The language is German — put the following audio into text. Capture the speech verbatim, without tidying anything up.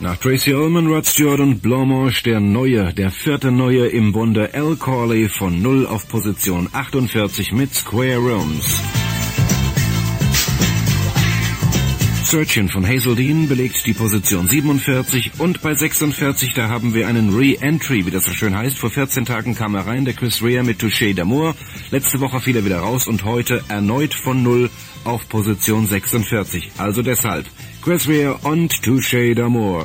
Nach Tracy Ullman, Rod Stewart und Blanche der Neue, der vierte Neue im Bunde, Al Corley von null auf Position achtundvierzig mit Square Rooms. Searchin' von Hazel Dean belegt die Position siebenundvierzig und bei sechsundvierzig, da haben wir einen Re-Entry, wie das so schön heißt. Vor vierzehn Tagen kam er rein, der Chris Rea mit Touché d'Amour. Letzte Woche fiel er wieder raus und heute erneut von null auf Position sechsundvierzig. Also deshalb Chris Rea und Touché d'Amour.